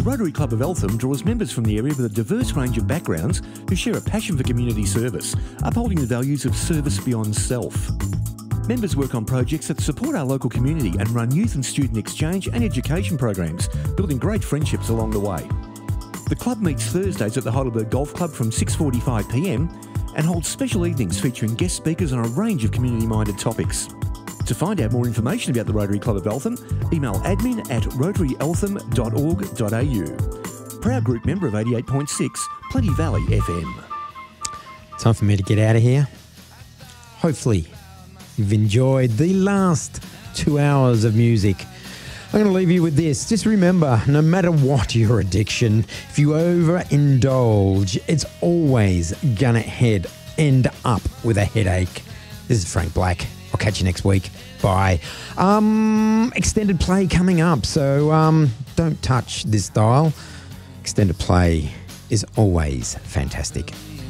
The Rotary Club of Eltham draws members from the area with a diverse range of backgrounds who share a passion for community service, upholding the values of service beyond self. Members work on projects that support our local community and run youth and student exchange and education programs, building great friendships along the way. The club meets Thursdays at the Heidelberg Golf Club from 6:45pm and holds special evenings featuring guest speakers on a range of community-minded topics. To find out more information about the Rotary Club of Eltham, email admin@rotaryeltham.org.au. Proud group member of 88.6 Plenty Valley FM. Time for me to get out of here. Hopefully you've enjoyed the last 2 hours of music. I'm going to leave you with this. Just remember, no matter what your addiction, if you overindulge, it's always going to end up with a headache. This is Frank Black. I'll catch you next week. Bye. Extended play coming up, so don't touch this dial. Extended play is always fantastic.